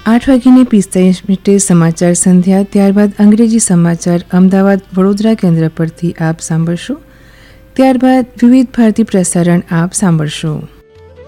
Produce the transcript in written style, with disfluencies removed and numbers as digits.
8:45 સમાચાર સંધ્યા, ત્યારબાદ અંગ્રેજી સમાચાર અમદાવાદ વડોદરા કેન્દ્ર પરથી આપ સાંભળશો. ત્યારબાદ વિવિધ ભારતી પ્રસારણ આપ સાંભળશો.